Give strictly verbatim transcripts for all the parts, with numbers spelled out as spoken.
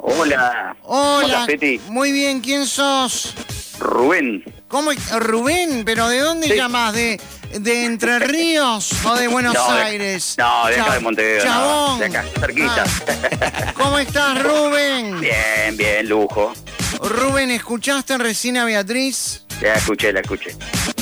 Hola. Hola, Peti? muy bien, ¿quién sos? Rubén. ¿Cómo? Rubén, ¿pero de dónde Sí. llamás? ¿De, ¿De Entre Ríos o de Buenos No, de- Aires? no, de acá Cha- de Montevideo, no, Chabón. de acá, cerquita. Ah. ¿Cómo estás, Rubén? Bien, bien, lujo. Rubén, ¿escuchaste recién a Beatriz? La escuché, la escuché.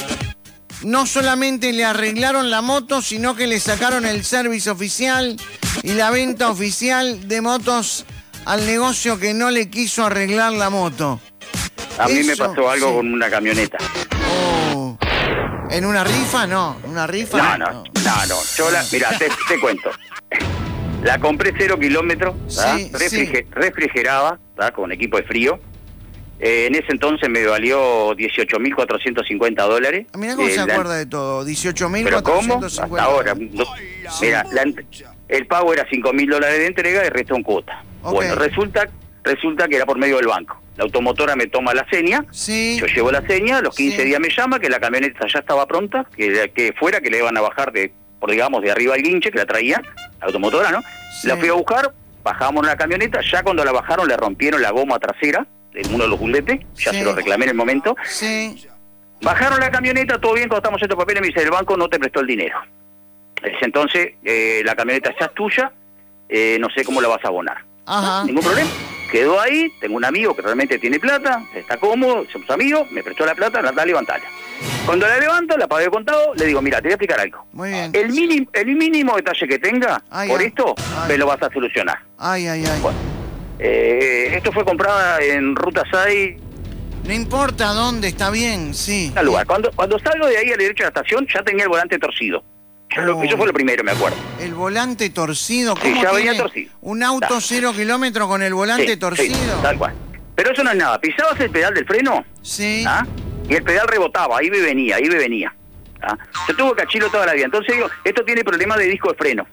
No solamente le arreglaron la moto, sino que le sacaron el service oficial y la venta oficial de motos al negocio que no le quiso arreglar la moto. A mí me Eso, pasó algo sí. con una camioneta. Oh. ¿En una rifa? No. ¿En una rifa? No, no, no, no. Yo la, mira, te, te cuento. La compré cero kilómetros, ¿tá? Sí, Refrige- refrigerada, ¿tá? Con equipo de frío. Eh, en ese entonces me valió dieciocho mil cuatrocientos cincuenta dólares. Mirá cómo Eh, se la- acuerda de todo. dieciocho mil ¿Pero cómo? cuatrocientos Hasta cincuenta. ahora. No, mira, la ent- el pago era cinco mil dólares de entrega y el resto en cuota. Ok. Bueno, resulta, resulta que era por medio del banco. La automotora me toma la seña, Sí. yo llevo la seña, a los quince Sí. días me llama que la camioneta ya estaba pronta, que, que fuera, que le iban a bajar de, por digamos, de arriba al guinche, que la traían, la automotora, ¿no? Sí. La fui a buscar, bajamos la camioneta, ya cuando la bajaron le rompieron la goma trasera, en uno de los buletes, ya Sí. se lo reclamé en el momento. Sí. Bajaron la camioneta, todo bien, cuando estamos en estos papeles, me dice, el banco no te prestó el dinero. Desde entonces, eh, la camioneta ya es tuya, eh, no sé cómo la vas a abonar. Ajá. Ningún problema. Quedó ahí, tengo un amigo que realmente tiene plata, está cómodo, somos amigos, me prestó la plata, la da, levantala. Cuando la levanto, la pagué de contado, le digo, mira, te voy a explicar algo. Muy bien. El mínimo, el mínimo detalle que tenga, Ay, por ay. esto, Ay. me lo vas a solucionar. Ay, ay, ay. Bueno, eh, esto fue comprada en Ruta seis, No importa dónde, está bien, sí. tal lugar. Cuando, cuando salgo de ahí a la derecha de la estación, ya tenía el volante torcido. Ya lo- Oh. Eso fue lo primero, me acuerdo. El volante torcido. Sí, ¿Cómo ya venía tiene torcido. un auto Ta. cero kilómetro con el volante Sí, torcido? sí, tal cual. Pero eso no es nada. Pisabas el pedal del freno, Sí. ¿ah? Y el pedal rebotaba, ahí me venía, ahí me venía. ¿ah? Yo tuve cachilo toda la vida. Entonces digo, esto tiene problema de disco de freno.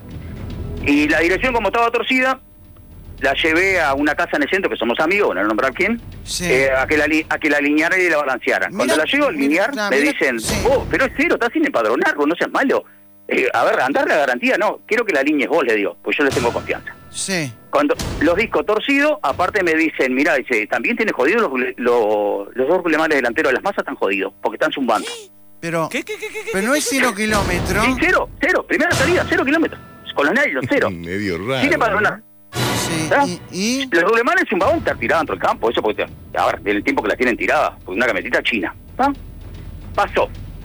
Y la dirección, como estaba torcida, la llevé a una casa en el centro, que somos amigos, no nombrar quién, Sí. eh, a, que la, li- a que la alinearan y la balancearan. Cuando Mira, la llego a alinear, mira, me mira, dicen, sí. oh, pero es cero, estás sin empadronar, vos no seas malo. Eh, a ver, andar la garantía, no, quiero que la alinees vos, le digo, pues yo les tengo confianza. Sí. Cuando los discos torcidos, aparte me dicen, mirá, dice, también tiene jodidos los, los, los dos rulemanes delanteros de las masas, están jodidos, porque están zumbando. Pero, ¿Qué, qué, qué, qué, pero no es cero kilómetro. Sí, cero, cero, primera salida, cero kilómetros, con los nylon, cero. Medio raro. Sin empadronar. Sí. ¿Ah? Y, y- Los rulemanes zumbaban estar tirados dentro del campo, eso porque, te- a ver, del tiempo que la tienen tirada, porque una camionetita china. ¿Ah? Pasó.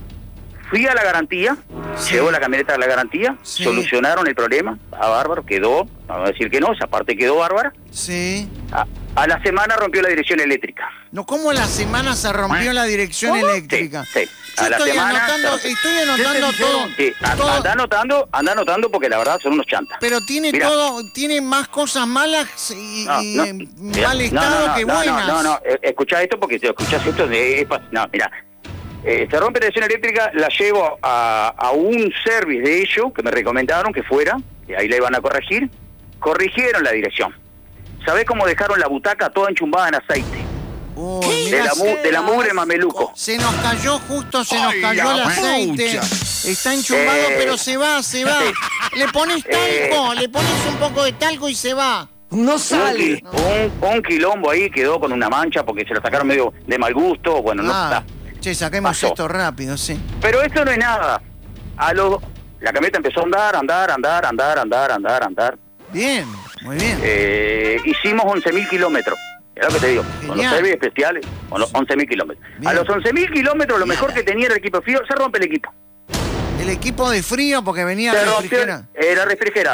Fui a la garantía, Sí. llegó la camioneta a la garantía, Sí. solucionaron el problema, a bárbaro, quedó, vamos a decir que no, esa parte quedó bárbara. sí. A, a la semana rompió la dirección eléctrica. No, ¿cómo a la semana se rompió la dirección ¿Cómo? eléctrica? Sí, sí. Yo A la estoy semana- anotando, estoy anotando todo. Sí, a- todo, anda anotando, anda anotando porque la verdad son unos chantas. pero tiene Mirá. todo, tiene más cosas malas y, No, y no, en mirá, mal no, estado no, no, que no, buenas. No, no, no, eh, escuchá esto porque si escuchás esto es, es pas- no, mira, eh, se rompe la dirección eléctrica, la llevo a, a un service de ellos que me recomendaron que fuera, y ahí la iban a corregir, corrigieron la dirección. ¿Sabés cómo dejaron la butaca toda enchumbada en aceite? Uy, De mirá, la, mu- de la mugre mameluco. se nos cayó justo, se nos Ay, cayó el la aceite. pucha. Está enchumbado, Eh, pero se va, se va. Le pones Eh. talco, le pones un poco de talco y se va. No Un, sale. qui- un, un quilombo ahí quedó con una mancha porque se la sacaron medio de mal gusto, bueno, no Ah, está. che, saquemos Pasó. esto rápido, sí. Pero eso no es nada. A los, la camioneta empezó a andar, andar, andar, andar, andar, andar, andar. Bien, muy bien. Eh, hicimos once mil kilómetros. Es lo que te digo. Con los Genial. servicios especiales, con los once mil kilómetros. Bien. A los once mil kilómetros, lo mejor que tenía era el equipo frío, se rompe el equipo. El equipo de frío porque venía Se rompió, refrigerado. era refrigerado.